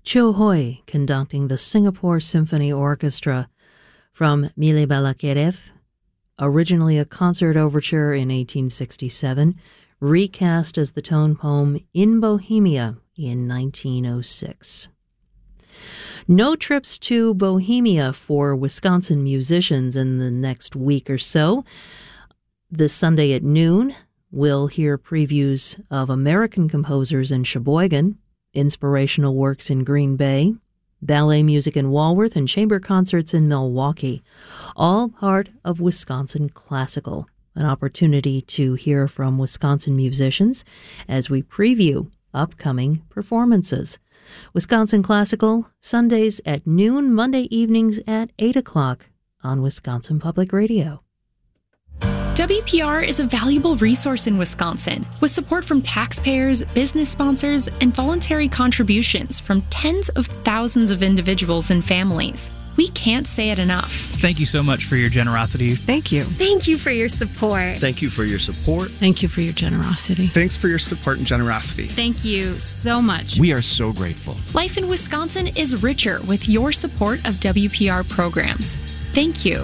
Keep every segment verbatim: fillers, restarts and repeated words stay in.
Cho Hui conducting the Singapore Symphony Orchestra from Mille Balakirev, originally a concert overture in eighteen sixty-seven, recast as the tone poem In Bohemia in nineteen oh six. No trips to Bohemia for Wisconsin musicians in the next week or so. This Sunday at noon, we'll hear previews of American composers in Sheboygan, inspirational works in Green Bay, ballet music in Walworth, and chamber concerts in Milwaukee, all part of Wisconsin Classical, an opportunity to hear from Wisconsin musicians as we preview upcoming performances. Wisconsin Classical, Sundays at noon, Monday evenings at eight o'clock on Wisconsin Public Radio. W P R is a valuable resource in Wisconsin, with support from taxpayers, business sponsors, and voluntary contributions from tens of thousands of individuals and families. We can't say it enough. Thank you so much for your generosity. Thank you. Thank you for your support. Thank you for your support. Thank you for your generosity. Thanks for your support and generosity. Thank you so much. We are so grateful. Life in Wisconsin is richer with your support of W P R programs. Thank you.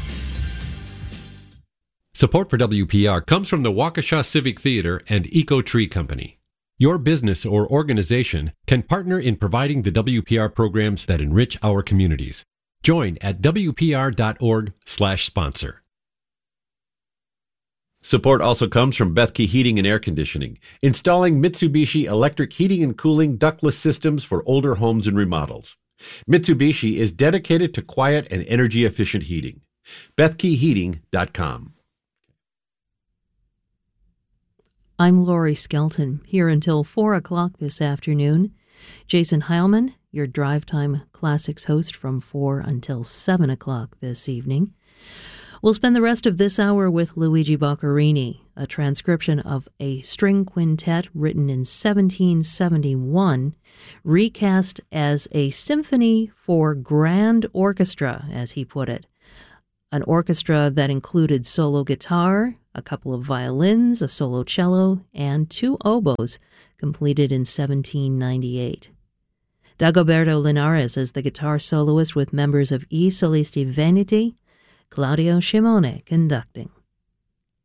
Support for W P R comes from the Waukesha Civic Theater and Eco Tree Company. Your business or organization can partner in providing the W P R programs that enrich our communities. Join at W P R dot org slash sponsor. Support also comes from Bethke Heating and Air Conditioning, installing Mitsubishi electric heating and cooling ductless systems for older homes and remodels. Mitsubishi is dedicated to quiet and energy-efficient heating. Bethke Heating dot com. I'm Lori Skelton, here until four o'clock this afternoon. Jason Heilman, your Drive Time Classics host from four until seven o'clock this evening. We'll spend the rest of this hour with Luigi Boccherini, a transcription of a string quintet written in seventeen seventy-one, recast as a symphony for grand orchestra, as he put it. An orchestra that included solo guitar, a couple of violins, a solo cello, and two oboes, completed in seventeen ninety-eight. Dagoberto Linares as the guitar soloist with members of I Solisti Veneti, Claudio Shimone conducting.